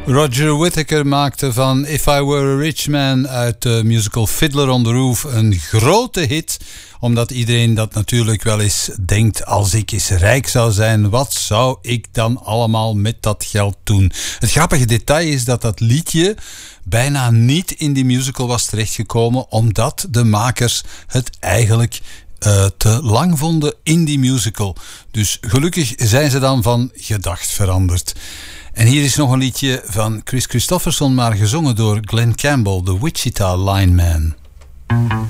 Roger Whittaker maakte van If I Were a Rich Man uit de musical Fiddler on the Roof een grote hit. Omdat iedereen dat natuurlijk wel eens denkt, als ik eens rijk zou zijn, wat zou ik dan allemaal met dat geld doen? Het grappige detail is dat dat liedje bijna niet in die musical was terechtgekomen, omdat de makers het eigenlijk te lang vonden in die musical. Dus gelukkig zijn ze dan van gedacht veranderd. En hier is nog een liedje van Chris Christofferson, maar gezongen door Glen Campbell, de Wichita Lineman.